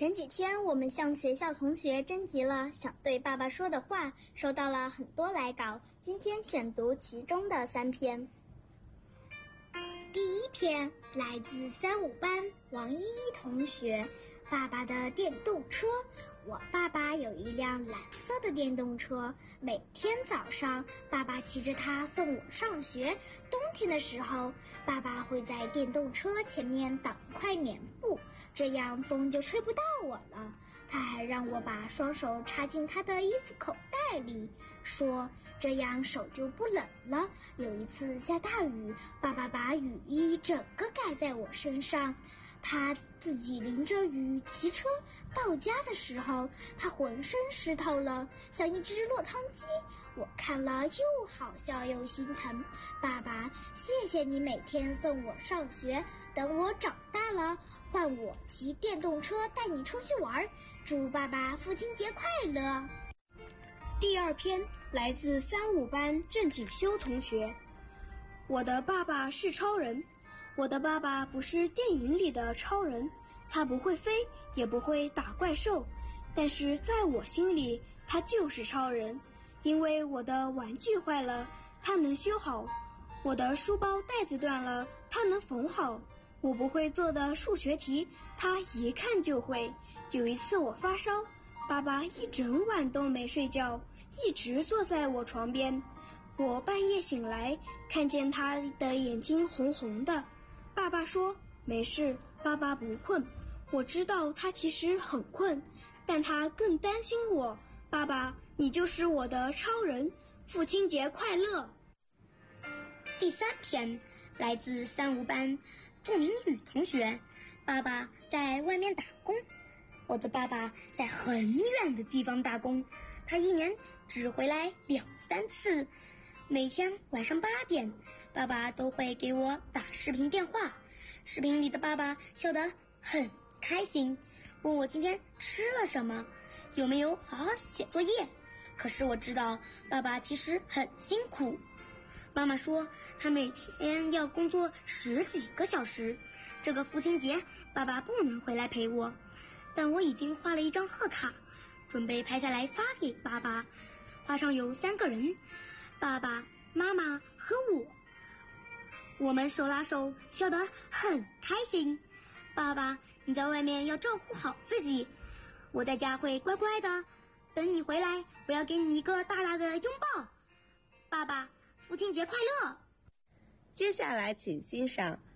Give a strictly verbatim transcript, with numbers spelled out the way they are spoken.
前几天我们向学校同学征集了想对爸爸说的话，收到了很多来稿，今天选读其中的三篇。第一篇来自三五班王依依同学，爸爸的电动车。我爸爸有一辆蓝色的电动车，每天早上爸爸骑着它送我上学。冬天的时候，爸爸会在电动车前面挡一块棉布，这样风就吹不到我了。他还让我把双手插进他的衣服口袋里，说这样手就不冷了。有一次下大雨，爸爸把雨衣整个盖在我身上，他自己淋着雨骑车到家的时候，他浑身湿透了，像一只落汤鸡。我看了又好笑又心疼。爸爸，谢谢你每天送我上学，等我长大了，换我骑电动车带你出去玩。祝爸爸父亲节快乐。 第二篇来自三五班郑景修同学。我的爸爸是超人。我的爸爸不是电影里的超人，他不会飞，也不会打怪兽，但是在我心里，他就是超人。因为我的玩具坏了，他能修好；我的书包带子断了，他能缝好；我不会做的数学题，他一看就会。有一次我发烧，爸爸一整晚都没睡觉，一直坐在我床边。我半夜醒来，看见他的眼睛红红的。爸爸说没事，爸爸不困。我知道他其实很困，但他更担心我。爸爸，你就是我的超人，父亲节快乐。 第三篇来自三五班祝明宇同学。爸爸在外面打工。我的爸爸在很远的地方打工，他一年只回来两三次。每天晚上八点，爸爸都会给我打视频电话。视频里的爸爸笑得很开心，问我今天吃了什么，有没有好好写作业。可是我知道爸爸其实很辛苦。妈妈说他每天要工作十几个小时，这个父亲节爸爸不能回来陪我，但我已经画了一张贺卡，准备拍下来发给爸爸。画上有三个人，爸爸、妈妈和我，我们手拉手笑得很开心。爸爸，你在外面要照顾好自己，我在家会乖乖的，等你回来我要给你一个大大的拥抱。爸爸，父亲节快乐。 接下来请欣赏